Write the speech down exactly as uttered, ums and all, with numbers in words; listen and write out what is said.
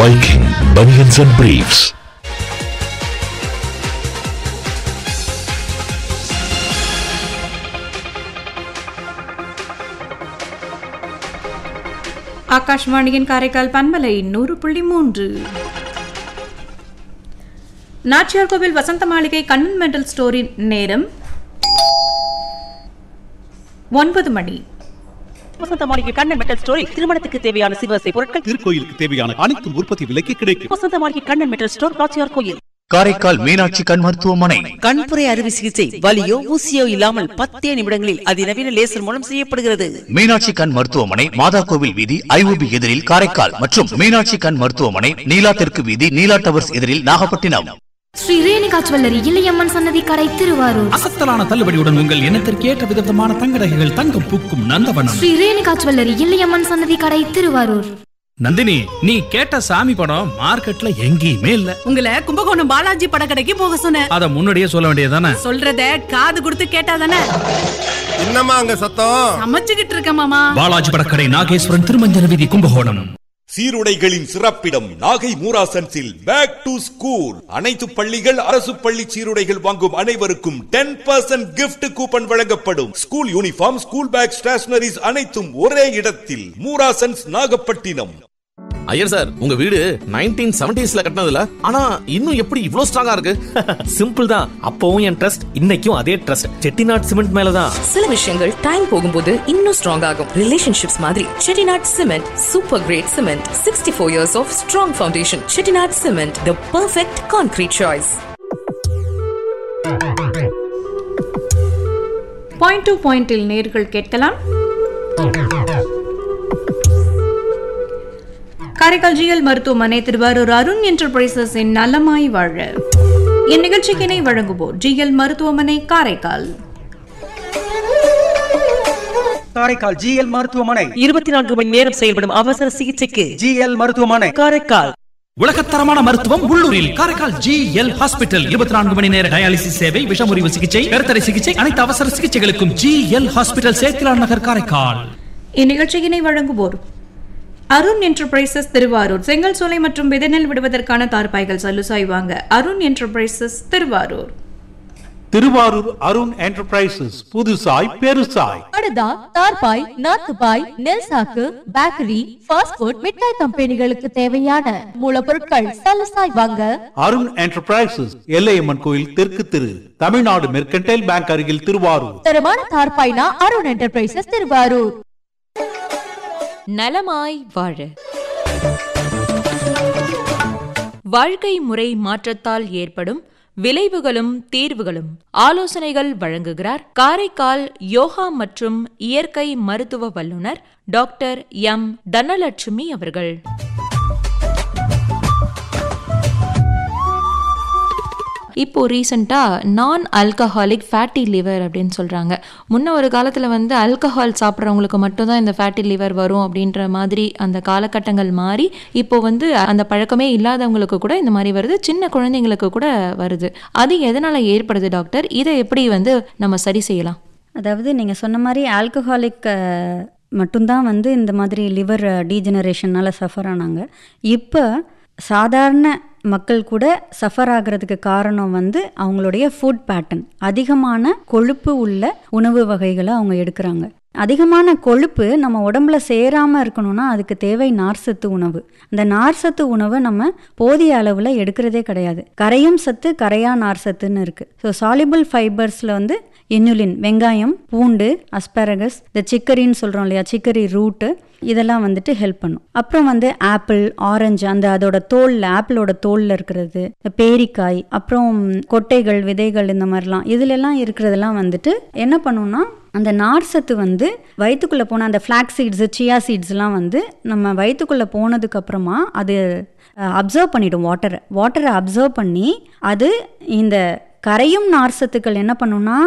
Viking Bunions and Briefs. ஆகாஷ்வாணியின் காரைக்கால் பண்பலை நூறு புள்ளி மூன்று. நாச்சியார் கோவில் வசந்த மாளிகை கண்ணன் மெண்டல் ஸ்டோரின் நேரம் ஒன்பது மணி. வசந்த மாளிகை கண்ணன் மெட்டல் ஸ்டோரி திருமணத்துக்கு தேவையான சிவசை பொருட்கள், திருக்கோயிலுக்கு தேவையான அனைத்து உற்பத்தி விலைக்கு கிடைக்கும். வசந்த மாளிகை கண்ணன் மெட்டல் ஸ்டோர், நாச்சியார் கோயில். காரைக்கால் மீனாட்சி கண் மருத்துவமனை. கண்புரை அறுவை சிகிச்சை வலியோ ஊசியோ இல்லாமல் பத்தே நிமிடங்களில் அதிநவீன லேசர் மூலம் செய்யப்படுகிறது. மீனாட்சி கண் மருத்துவமனை, மாதா கோவில் வீதி, ஐஓபி எதிரில் காரைக்கால் மற்றும் மீனாட்சி கண் மருத்துவமனை, நீலா தெற்கு வீதி, நீலா டவர்ஸ் எதிரில் நாகப்பட்டினம். ஸ்ரீ ரேணுகா ஜுவல்லரி இளையம்மன் சன்னதி கடை திருவாரூர். அசத்தலான தள்ளுபடியுடன் உங்கள் எண்ணத்திற்கு ஏற்ற விதமான தங்க நகைகள், தங்கம் பூக்கும் நந்தவனம். ஸ்ரீ ரேணுகா ஜுவல்லரி இளையம்மன் சன்னதி கடை திருவாரூர். நந்தினி, நீ கேட்ட சாமி படம் மார்க்கெட்ல எங்கேயுமே இல்ல. உங்களை கும்பகோணம் பாலாஜி படக்கடைக்கு போக சொன்னேன். அத முன்னாடியே சொல்ல வேண்டியதானே? சொல்றத காது கொடுத்து கேட்டாதானே. என்னம்மா அங்க சத்தம்? சமைச்சுக்கிட்டு இருக்க மாமா. பாலாஜி படக்கடை, நாகேஸ்வரன், திருமஞ்சன வீதி, Kumbakonam. சீருடைகளின் சிறப்பிடம் Nagai மூராசன்ஸில் back to school. அனைத்து பள்ளிகள், அரசு பள்ளி சீருடைகள் வாங்கும் அனைவருக்கும் டென் பர்சன்ட் கிஃப்ட் கூப்பன் வழங்கப்படும். School uniform, school bag, stationeries அனைத்தும் ஒரே இடத்தில். மூராசன்ஸ், நாகப்பட்டினம். ஐயர் சார், உங்க வீடு நைன்டீன் செவன்டீஸ்ல கட்டினதுல ஆனா இன்னும் எப்படி இவ்ளோ ஸ்ட்ராங்கா இருக்கு? சிம்பிள் தான். அப்பவும் என் ட்ரஸ்ட், இன்னைக்கும் அதே ட்ரஸ்ட். செட்டிநாட் சிமெண்ட் மேலதான். சில விஷயங்கள் டைம் போகும்போது இன்னும் ஸ்ட்ராங் ஆகும். ரிலேஷன்ஷிப்ஸ் மாதிரி Chettinad cement super great cement. Sixty four years of strong foundation. Chettinad cement, the perfect concrete choice. Point to பாயிண்டில் நேர்கள் கேட்கலாம். காரைக்கால் ஜிஎல் மருத்துவமனை, திருவாரூர் அருண் என்டர்பிரைசஸ் நலமாய் வாழ. இந்நிகழ்ச்சிக்கினை வழங்குவோர் ஜிஎல் மருத்துவமனை, காரைக்கால். காரைக்கால் ஜிஎல் மருத்துவமனை இருபத்தி நான்கு மணி நேரம் செயல்படும் அவசர சிகிச்சைக்கு ஜிஎல் மருத்துவமனை, காரைக்கால். உலகத்தரமான மருத்துவம் உள்ளூரில். Karaikal GL hospital. இருபத்தி நான்கு மணி நேர டயாலிசிஸ் சேவை, விஷமுறிவு சிகிச்சை, கருத்தடை சிகிச்சை, அனைத்து அவசர சிகிச்சைகளுக்கும் ஜிஎல் ஹாஸ்பிட்டல், சேத்திலான் நகர், காரைக்கால். இந்நிகழ்ச்சியினை வழங்குவோர் அருண் என்டர்பிரைசஸ், திருவாரூர். செங்கல் சோலை மற்றும் விதைநெல் விடுவதற்கான தார்பாய்கள் சல்லுசாய் வாங்க அருண் என்டர்பிரைசஸ், திருவாரூர். திருவாரூர் அருண் என்டர்பிரைசஸ், புதுசாய் பெருசாய். படுதா, தார்பாய், நாத்துபாய், நெல் சாக்கு, பேக்கரி, ஃபாஸ்ட் ஃபுட், மிட்டாய் கம்பெனிகளுக்கு தேவையான மூலப்பொருட்கள் சல்லுசாய் வாங்க அருண் என்டர்பிரைசஸ், எல்லையம்மன் கோயில் தெற்கு திரு, தமிழ்நாடு மெர்கன்டைல் பேங்க் அருகில், திருவாரூர். தரமான தார்பாய்னா அருண் என்டர்பிரைசஸ், திருவாரூர். நலமாய் வாழ. வாழ்க்கை முறை மாற்றத்தால் ஏற்படும் விளைவுகளும் தீர்வுகளும் ஆலோசனைகள் வழங்குகிறார் காரைக்கால் யோகா மற்றும் இயற்கை மருத்துவ வல்லுநர் டாக்டர் எம் தனலட்சுமி அவர்கள். இப்போ ரீசெண்டாக நான் ஆல்கஹாலிக் ஃபேட்டி லிவர் அப்படின்னு சொல்கிறாங்க. முன்ன ஒரு காலத்தில் வந்து ஆல்கஹால் சாப்பிட்றவங்களுக்கு மட்டும்தான் இந்த ஃபேட்டி லிவர் வரும் அப்படின்ற மாதிரி அந்த காலகட்டங்கள் மாறி இப்போ வந்து அந்த பழக்கமே இல்லாதவங்களுக்கு கூட இந்த மாதிரி வருது, சின்ன குழந்தைங்களுக்கு கூட வருது. அது எதனால் ஏற்படுது டாக்டர்? இதை எப்படி வந்து நம்ம சரி செய்யலாம்? அதாவது நீங்கள் சொன்ன மாதிரி ஆல்கஹாலிக் மட்டும்தான் வந்து இந்த மாதிரி லிவர் டீஜெனரேஷனால் சஃபர் ஆனாங்க. இப்போ சாதாரண மக்கள் கூட சஃபர் ஆகிறதுக்கு காரணம் வந்து அவங்களுடைய ஃபுட் பேட்டர்ன். அதிகமான கொழுப்பு உள்ள உணவு வகைகளை அவங்க எடுக்கிறாங்க. அதிகமான கொழுப்பு நம்ம உடம்புல சேராமல் இருக்கணும்னா அதுக்கு தேவை நார்சத்து உணவு. அந்த நார்சத்து உணவை நம்ம போதிய அளவில் எடுக்கிறதே கிடையாது. கரையும் சத்து, கரையா நார்சத்துன்னு இருக்குது. ஸோ சாலிபிள் ஃபைபர்ஸில் வந்து இன்சுலின், வெங்காயம், பூண்டு, அஸ்பாரகஸ், இந்த சிக்கரின்னு சொல்கிறோம் இல்லையா, சிக்கரி ரூட்டு, இதெல்லாம் வந்துட்டு ஹெல்ப் பண்ணும். அப்புறம் வந்து ஆப்பிள், ஆரஞ்சு, அந்த அதோட தோலில், ஆப்பிளோட தோலில் இருக்கிறது, பேரிக்காய், அப்புறம் கொட்டைகள், விதைகள், இந்த மாதிரிலாம் இதுலெல்லாம் இருக்கிறதெல்லாம் வந்துட்டு என்ன பண்ணுன்னா அந்த நார்சத்து வந்து வயிற்றுக்குள்ளே போன அந்த ஃப்ளாக் சீட்ஸு, சியா சீட்ஸ்லாம் வந்து நம்ம வயிற்றுக்குள்ளே போனதுக்கப்புறமா அது அப்சர்வ் பண்ணிவிடும். வாட்டரை வாட்டரை அப்சர்வ் பண்ணி அது இந்த கரையும் நார்சத்துக்கள் என்ன பண்ணுன்னா